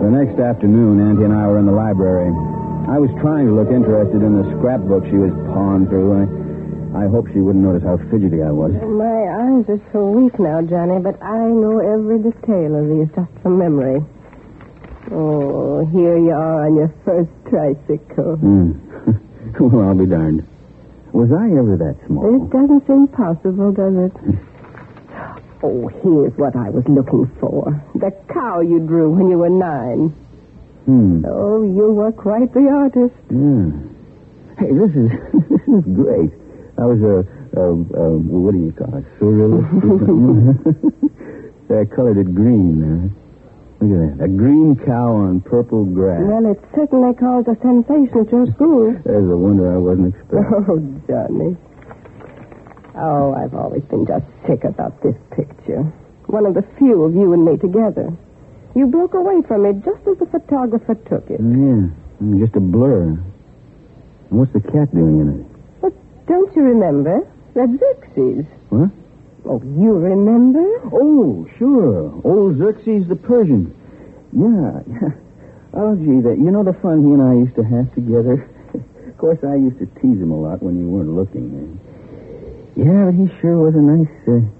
The next afternoon, Auntie and I were in the library. I was trying to look interested in the scrapbook she was pawing through. I hope she wouldn't notice how fidgety I was. My eyes are so weak now, Johnny, but I know every detail of these just from memory. Oh, here you are on your first tricycle. Well, I'll be darned. Was I ever that small? It doesn't seem possible, does it? Oh, here's what I was looking for. The cow you drew when you were 9. Oh, you were quite the artist. Yeah. Hey, this is great. I was what do you call it? Surrealist? I colored it green. Look at that. A green cow on purple grass. Well, it certainly caused a sensation at your school. There's a wonder I wasn't expecting. Oh, Johnny. Oh, I've always been just sick about this picture. One of the few of you and me together. You broke away from it just as the photographer took it. Yeah, just a blur. What's the cat doing in it? But don't you remember? That's Xerxes. What? Oh, you remember? Oh, sure. Old Xerxes the Persian. Yeah. Oh, gee, you know the fun he and I used to have together? Of course, I used to tease him a lot when you weren't looking. Yeah, but he sure was a nice...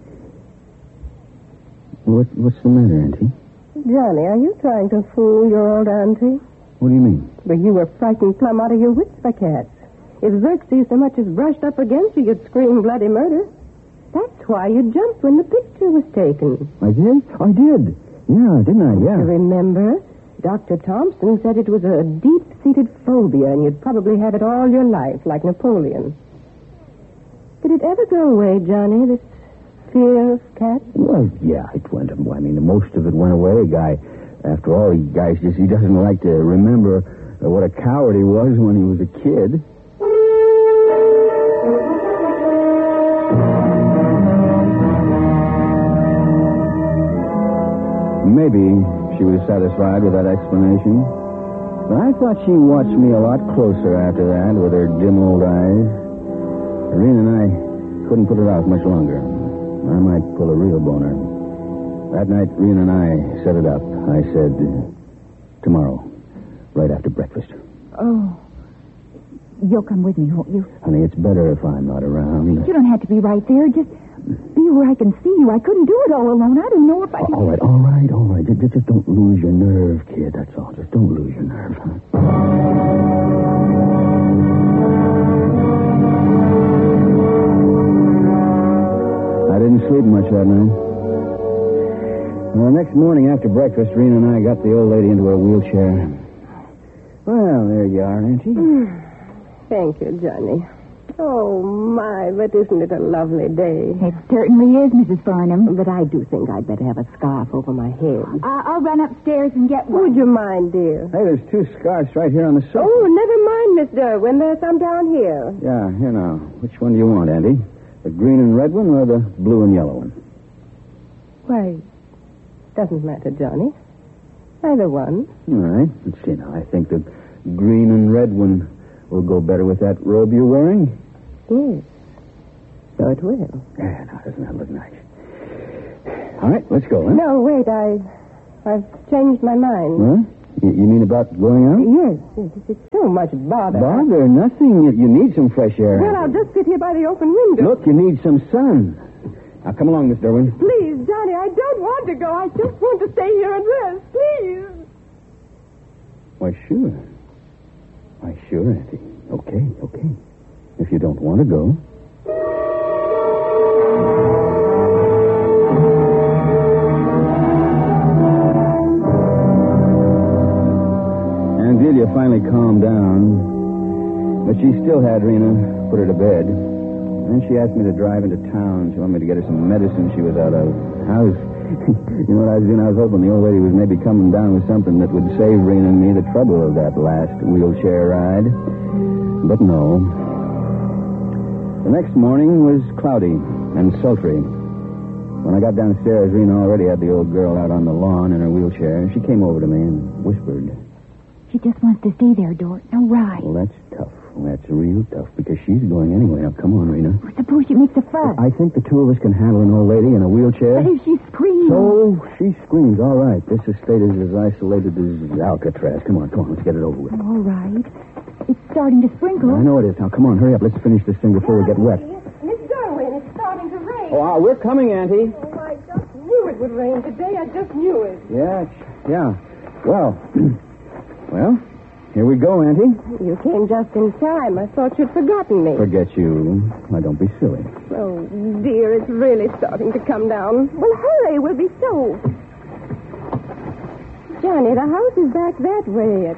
What's the matter, Auntie? Johnny, are you trying to fool your old auntie? What do you mean? But you were frightened plumb out of your wits for cats. If Xerxes so much as brushed up against you, you'd scream bloody murder. That's why you jumped when the picture was taken. I did? I did. Yeah, didn't I? Yeah. Remember? Dr. Thompson said it was a deep-seated phobia, and you'd probably have it all your life, like Napoleon. Did it ever go away, Johnny, this fear of cats? Well, yeah, it went. I mean, most of it went away. After all, he doesn't like to remember what a coward he was when he was a kid. Maybe she was satisfied with that explanation. But I thought she watched me a lot closer after that with her dim old eyes. Irene and I couldn't put it off much longer. I might pull a real boner. That night, Irene and I set it up. I said, tomorrow, right after breakfast. Oh, you'll come with me, won't you? Honey, it's better if I'm not around. You don't have to be right there. Just be where I can see you. I couldn't do it all alone. I don't know if I can... All right. Just don't lose your nerve, kid. That's all. Just don't lose your nerve, huh? I didn't sleep much that night. Well, the next morning after breakfast, Rena and I got the old lady into her wheelchair. Well, there you are, Auntie. Thank you, Johnny. Oh, my, but isn't it a lovely day? It certainly is, Mrs. Farnham. But I do think I'd better have a scarf over my head. I'll run upstairs and get one. Would you mind, dear? Hey, there's 2 scarves right here on the sofa. Oh, never mind, Miss Derwin. There's some down here. Yeah, here now. Which one do you want, Auntie? The green and red one or the blue and yellow one? Why, doesn't matter, Johnny. Either one. All right. Let's see now. I think the green and red one will go better with that robe you're wearing. Yes. So it will. Yeah, now doesn't that look nice? All right, let's go, huh? No, wait, I've changed my mind. Huh? You mean about going out? Yes. It's so much bother. Bother? Nothing. You need some fresh air. Well, I'll just sit here by the open window. Look, you need some sun. Now, come along, Miss Derwin. Please, Johnny, I don't want to go. I just want to stay here and rest. Please. Why, sure. Auntie. Okay. If you don't want to go. Aunt Delia finally calmed down, but she still had Rena put her to bed. Then she asked me to drive into town. She wanted me to get her some medicine she was out of. You know what I was doing? I was hoping the old lady was maybe coming down with something that would save Rena and me the trouble of that last wheelchair ride. But no. The next morning was cloudy and sultry. When I got downstairs, Rena already had the old girl out on the lawn in her wheelchair. She came over to me and whispered. She just wants to stay there, Dort. Now ride. Well, that's tough. That's real tough because she's going anyway. Now, come on, Rena. Suppose she makes a fuss. I think the two of us can handle an old lady in a wheelchair. But if she screams... So she screams, all right. This estate is as isolated as Alcatraz. Come on, let's get it over with. All right. It's starting to sprinkle. I know it is. Now, come on, hurry up. Let's finish this thing before we get wet. Miss Derwin, it's starting to rain. Oh, we're coming, Auntie. Oh, I just knew it would rain today. I just knew it. Yeah. Well, here we go, Auntie. You came just in time. I thought you'd forgotten me. Forget you. Now, don't be silly. Oh, dear, it's really starting to come down. Well, hurry. We'll be soaked. Johnny, the house is back that way.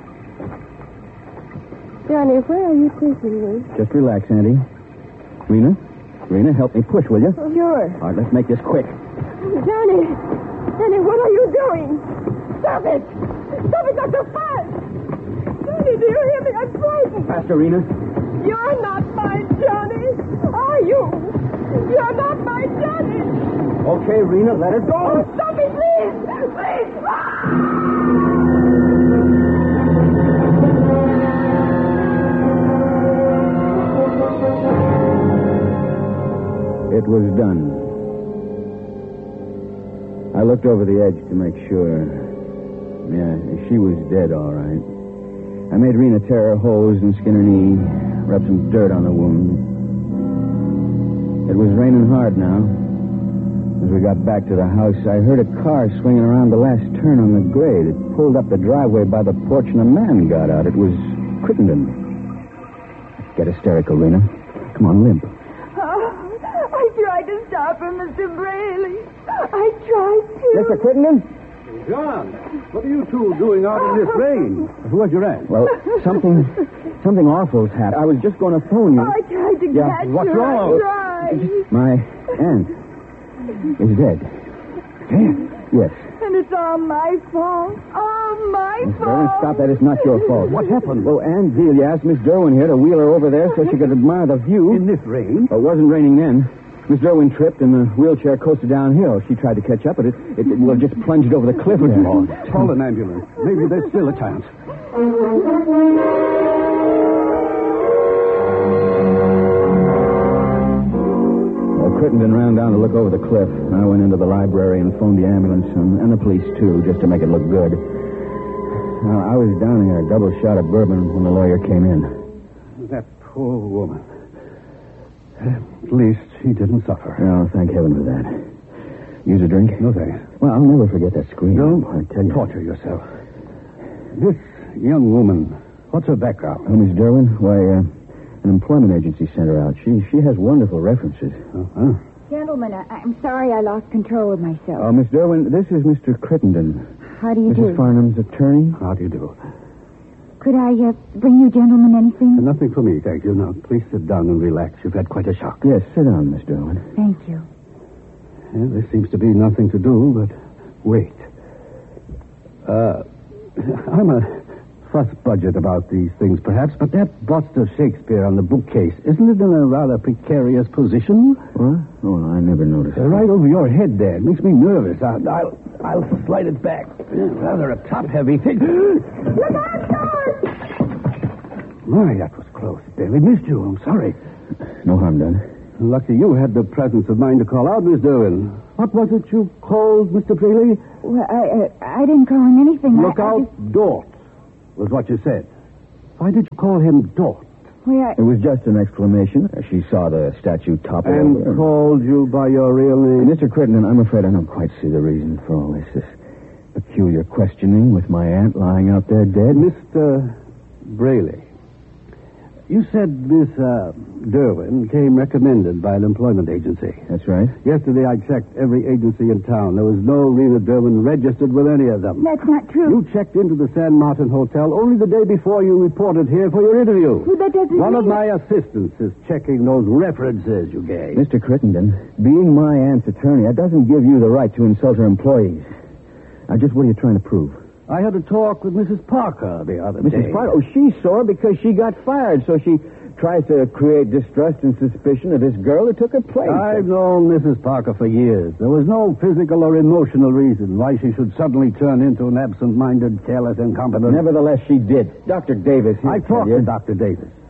Johnny, where are you taking me? Just relax, Auntie. Rena, help me push, will you? Sure. All right, let's make this quick. Johnny, what are you doing? Stop it! Stop it, Dr. Fudge! Johnny, do you hear me? I'm frightened. Faster, Rena. You're not my Johnny, are you? You're not my Johnny. Okay, Rena, let her go. Oh, stop it, please! Please! It was done. I looked over the edge to make sure. Yeah, she was dead, all right. I made Rena tear her hose and skin her knee, rub some dirt on the wound. It was raining hard now. As we got back to the house, I heard a car swinging around the last turn on the grade. It pulled up the driveway by the porch, and a man got out. It was Crittenden. Get hysterical, Rena. Come on, limp. I tried to stop her, Mr. Braley. I tried to. Mr. Crittenden? John, what are you two doing out in this rain? Who has your aunt? Well, something awful's happened. I was just going to phone you. I tried to catch what's her. wrong? I tried. My aunt is dead. Dead? Yes. And it's all my fault. All my Miss fault. Derwin, stop that. It's not your fault. What happened? Well, Aunt Delia asked Miss Derwin here to wheel her over there so she could admire the view. In this rain? It wasn't raining then. Miss Derwin tripped and the wheelchair coasted downhill. She tried to catch up, but it just plunged over the cliff. Oh, call an ambulance. Maybe there's still a chance. Well, Crittenden ran down to look over the cliff. I went into the library and phoned the ambulance and the police, too, just to make it look good. Now, I was down here a double shot of bourbon when the lawyer came in. That poor woman. At least she didn't suffer. Oh, thank heaven for that. Use a drink? No, thanks. Well, I'll never forget that scream. Don't I tell you. torture yourself. This young woman, what's her background? Oh, Miss Derwin? Why, an employment agency sent her out. She has wonderful references. Uh-huh. Gentlemen, I'm sorry I lost control of myself. Oh, Miss Derwin, this is Mr. Crittenden. How do you Mrs. do? Farnham's attorney. How do you do? Could I bring you gentlemen anything? Nothing for me, thank you. Now, please sit down and relax. You've had quite a shock. Yes, sit down, Miss Derwin. Thank you. Well, there seems to be nothing to do but wait. I'm a fuss budget about these things, perhaps, but that bust of Shakespeare on the bookcase, isn't it in a rather precarious position? What? Oh, I never noticed. Right over your head there. It makes me nervous. I'll slide it back. Rather a top-heavy thing. Look out, George! My, that was close. Barely missed you. I'm sorry. No harm done. Lucky you had the presence of mind to call out, Miss Derwin. What was it you called, Mr. Braley? Well, I didn't call him anything. Look out, Dort, was what you said. Why did you call him Dort? Well, It was just an exclamation. She saw the statue topple And over. called you by your real name? Mr. Crittenden, I'm afraid I don't quite see the reason for all this peculiar questioning with my aunt lying out there dead. Mr. Braley, you said Miss Derwin came recommended by an employment agency. That's right. Yesterday I checked every agency in town. There was no Rena Derwin registered with any of them. that's not true. You checked into the San Martin Hotel only the day before you reported here for your interview. Well, that doesn't One of mean my assistants is checking those references you gave. Mr. Crittenden, being my aunt's attorney, that doesn't give you the right to insult her employees. Now, just what are you trying to prove? I had a talk with Mrs. Parker the other day. Mrs. Parker? Oh, she's sore because she got fired, so she tries to create distrust and suspicion of this girl who took her place. I've known Mrs. Parker for years. There was no physical or emotional reason why she should suddenly turn into an absent-minded, careless, incompetent... Nevertheless, she did. Dr. Davis, I talked to Dr. Davis.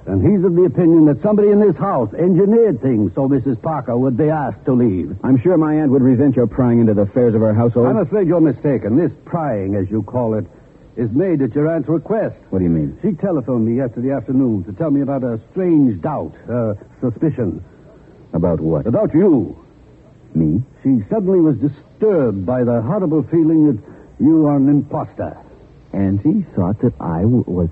And he's of the opinion that somebody in this house engineered things so Mrs. Parker would be asked to leave. I'm sure my aunt would resent your prying into the affairs of our household. I'm afraid you're mistaken. This prying, as you call it, is made at your aunt's request. What do you mean? She telephoned me yesterday afternoon to tell me about a strange doubt, suspicion. About what? About you. Me? She suddenly was disturbed by the horrible feeling that you are an imposter. Auntie thought that I was...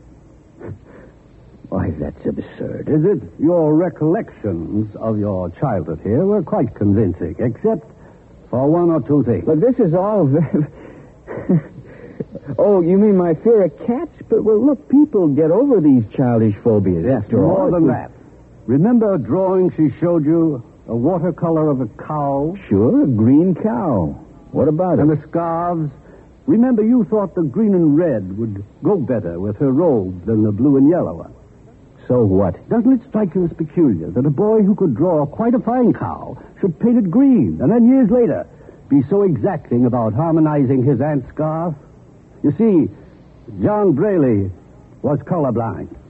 Why, that's absurd. Is it? Your recollections of your childhood here were quite convincing, except for one or two things. But this is all very... Oh, you mean my fear of cats? But, well, look, people get over these childish phobias. After all, more than that. Remember a drawing she showed you? A watercolor of a cow? Sure, a green cow. What about And it? the scarves? Remember you thought the green and red would go better with her robe than the blue and yellow one. So what? Doesn't it strike you as peculiar that a boy who could draw quite a fine cow should paint it green, and then years later be so exacting about harmonizing his aunt's scarf? You see, John Braley was colorblind.